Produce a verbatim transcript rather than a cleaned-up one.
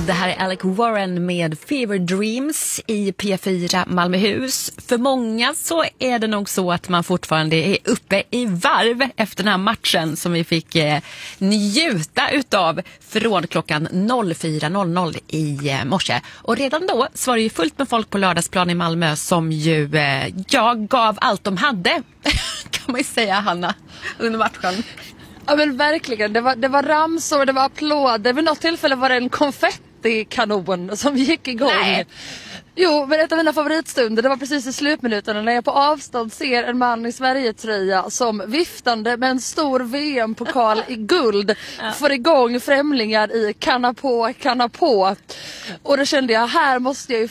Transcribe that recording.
Det här är Alec Warren med Fever Dreams i P fyra Malmöhus. För många så är det nog så att man fortfarande är uppe i varv efter den här matchen som vi fick eh, njuta utav från klockan fyra noll noll i eh, morse. Och redan då så var det ju fullt med folk på Lördagsplan i Malmö som ju eh, jag gav allt de hade, kan man ju säga, Hanna, under matchen. Ja men verkligen, det var, det var ramsor, det var applåder. Vid något tillfälle var det en konfettikanon som gick igång. Nej. Jo, men ett av mina favoritstunder, det var precis i slutminuterna när jag på avstånd ser en man i Sverige-tröja som viftande med en stor V M-pokal i guld ja. får igång främlingar i kanna på, kanna på. Och då kände jag, här måste jag ju